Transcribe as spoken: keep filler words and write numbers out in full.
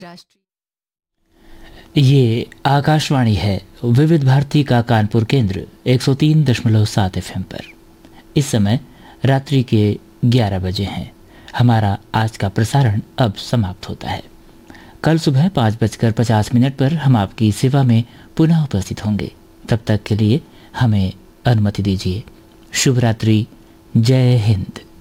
राष्ट्रीय ये आकाशवाणी है विविध भारती का कानपुर केंद्र एक सौ तीन दशमलव सात एफएम पर। इस समय रात्रि के ग्यारह बजे हैं। हमारा आज का प्रसारण अब समाप्त होता है। कल सुबह पाँच बजकर पचास मिनट पर हम आपकी सेवा में पुनः उपस्थित होंगे। तब तक के लिए हमें अनुमति दीजिए। शुभ रात्रि। जय हिंद।